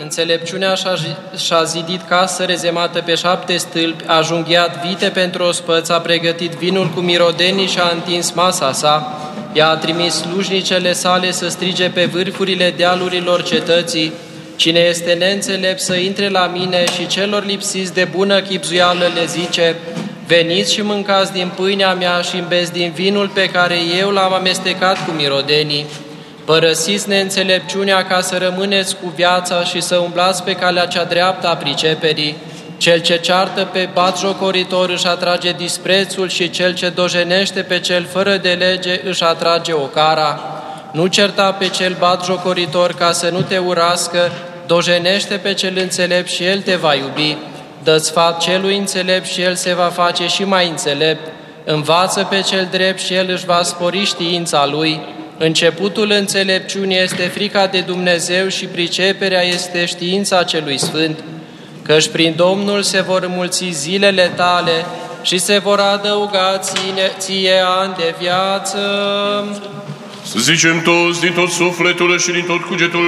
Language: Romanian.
înțelepciunea și-a zidit casă rezemată pe 7 stâlpi, a junghiat vite pentru ospăț, a pregătit vinul cu mirodenii și a întins masa sa. Ea a trimis slujnicele sale să strige pe vârfurile dealurilor cetății: cine este neînțelept să intre la mine, și celor lipsiți de bună chibzuială le zice: veniți și mâncați din pâinea mea și îmbeți din vinul pe care eu l-am amestecat cu mirodenii. Părăsiți neînțelepciunea ca să rămâneți cu viața și să umblați pe calea cea dreaptă a priceperii. Cel ce ceartă pe batjocoritor își atrage disprețul și cel ce dojenește pe cel fără de lege își atrage ocara. Nu certa pe cel batjocoritor ca să nu te urască, dojenește pe cel înțelept și el te va iubi. Dă sfat celui înțelept și el se va face și mai înțelept. Învață pe cel drept și el își va spori știința lui. Începutul înțelepciunii este frica de Dumnezeu și priceperea este știința celui sfânt. Căci prin Domnul se vor înmulți zilele tale și se vor adăuga ție ani de viață. Să zicem toți din tot sufletul și din tot cugetul